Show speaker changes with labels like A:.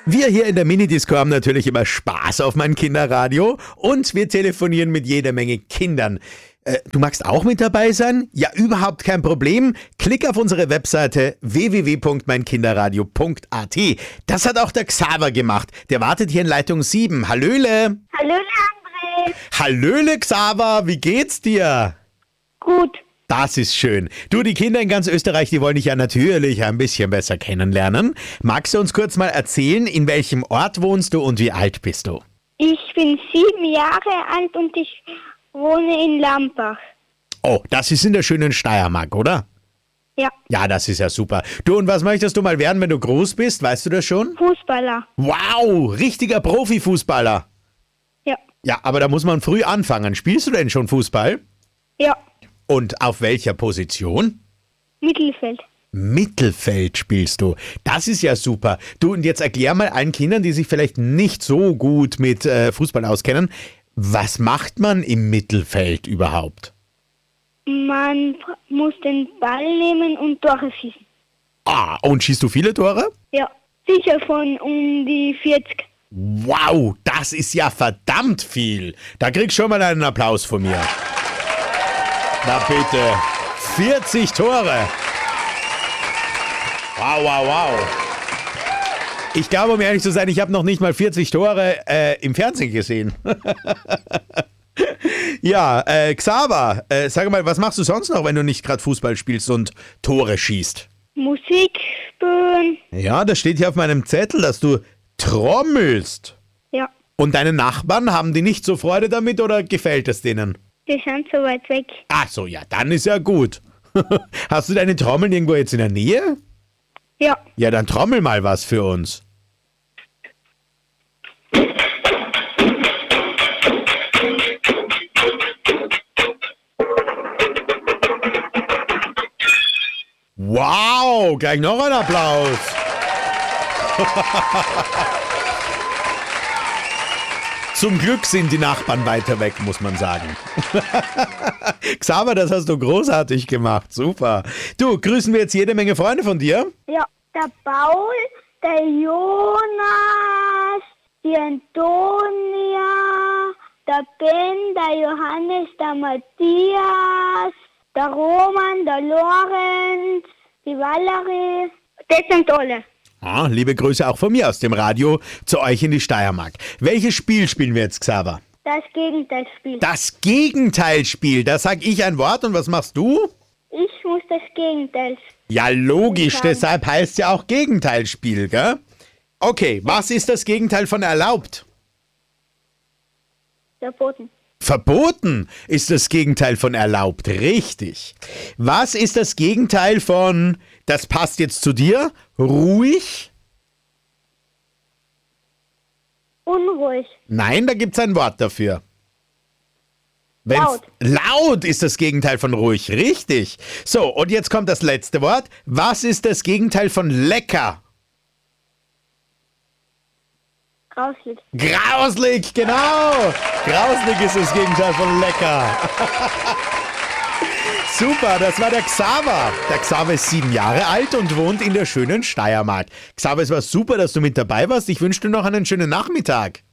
A: Wir hier in der Minidisco haben natürlich immer Spaß auf mein Kinderradio und wir telefonieren mit jeder Menge Kindern. Du magst auch mit dabei sein? Ja, überhaupt kein Problem. Klick auf unsere Webseite www.meinkinderradio.at. Das hat auch der Xaver gemacht. Der wartet hier in Leitung 7. Hallöle.
B: Hallöle, André.
A: Hallöle, Xaver. Wie geht's dir?
B: Gut.
A: Das ist schön. Du, die Kinder in ganz Österreich, die wollen dich ja natürlich ein bisschen besser kennenlernen. Magst du uns kurz mal erzählen, in welchem Ort wohnst du und wie alt bist du?
B: Ich bin 7 Jahre alt und ich wohne in Lambach.
A: Oh, das ist in der schönen Steiermark, oder?
B: Ja.
A: Ja, das ist ja super. Du, und was möchtest du mal werden, wenn du groß bist? Weißt du das schon?
B: Fußballer.
A: Wow, richtiger Profifußballer.
B: Ja.
A: Ja, aber da muss man früh anfangen. Spielst du denn schon Fußball?
B: Ja.
A: Und auf welcher Position?
B: Mittelfeld.
A: Mittelfeld spielst du. Das ist ja super. Du, und jetzt erklär mal allen Kindern, die sich vielleicht nicht so gut mit Fußball auskennen, was macht man im Mittelfeld überhaupt?
B: Man muss den Ball nehmen und Tore schießen.
A: Ah, und schießt du viele Tore?
B: Ja. Sicher von um die 40.
A: Wow, das ist ja verdammt viel. Da kriegst du schon mal einen Applaus von mir. Na bitte. 40 Tore. Wow, wow, wow. Ich glaube, um ehrlich zu sein, ich habe noch nicht mal 40 Tore im Fernsehen gesehen. Ja, Xaver, sag mal, was machst du sonst noch, wenn du nicht gerade Fußball spielst und Tore schießt?
B: Musik spielen.
A: Ja, das steht hier auf meinem Zettel, dass du trommelst.
B: Ja.
A: Und deine Nachbarn, haben die nicht so Freude damit oder gefällt es denen?
B: Die sind so weit weg.
A: Ach so, ja, dann ist ja gut. Hast du deine Trommeln irgendwo jetzt in der Nähe?
B: Ja.
A: Ja, dann trommel mal was für uns. Wow, gleich noch ein Applaus. Zum Glück sind die Nachbarn weiter weg, muss man sagen. Xaver, das hast du großartig gemacht. Super. Du, grüßen wir jetzt jede Menge Freunde von dir?
B: Ja. Der Paul, der Jonas, die Antonia, der Ben, der Johannes, der Matthias, der Roman, der Lorenz, die Valerie. Das sind alle.
A: Ah, liebe Grüße auch von mir aus dem Radio zu euch in die Steiermark. Welches Spiel spielen wir jetzt, Xaver?
B: Das Gegenteilspiel.
A: Das Gegenteilspiel. Da sag ich ein Wort und was machst du?
B: Ich muss das Gegenteil.
A: Ja, logisch.
B: Okay.
A: Deshalb heißt es ja auch Gegenteilspiel, gell? Okay, was ist das Gegenteil von erlaubt?
B: Verboten.
A: Verboten ist das Gegenteil von erlaubt. Richtig. Was ist das Gegenteil von, das passt jetzt zu dir, ruhig?
B: Unruhig.
A: Nein, da gibt's ein Wort dafür.
B: Laut.
A: Laut ist das Gegenteil von ruhig. Richtig. So, und jetzt kommt das letzte Wort. Was ist das Gegenteil von lecker?
B: Grauslig.
A: Grauslig, genau. Grauslig ist das Gegenteil von lecker. Super, das war der Xaver. Der Xaver ist 7 Jahre alt und wohnt in der schönen Steiermark. Xaver, es war super, dass du mit dabei warst. Ich wünsche dir noch einen schönen Nachmittag.